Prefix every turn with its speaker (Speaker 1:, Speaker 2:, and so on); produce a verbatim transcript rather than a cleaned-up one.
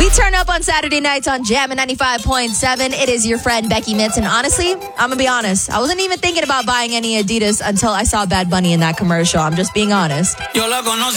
Speaker 1: We turn up on Saturday nights on Jam ninety-five point seven. It is your friend Becky Mitz. And honestly, I'm going to be honest. I wasn't even thinking about buying any Adidas until I saw Bad Bunny in that commercial. I'm just being honest.